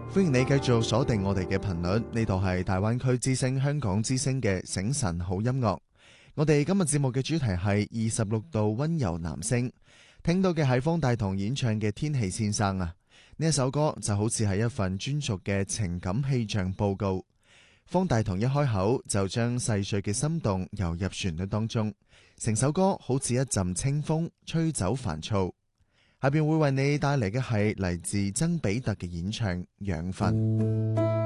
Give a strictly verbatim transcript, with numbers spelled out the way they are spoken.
歡迎你繼續鎖定我哋嘅頻率，呢度係大灣區之聲香港之聲嘅醒晨好音樂。我哋今日節目嘅主題係二十六度溫柔男聲，聽到嘅係方大同演唱嘅《天氣先生》啊。呢一首歌就好似係一份專屬嘅情感氣象報告。方大同一開口就將細碎嘅心動游入旋律當中，成首歌好似一陣清風吹走煩躁。下邊會為你帶嚟嘅係嚟自曾比特嘅演唱《養分》。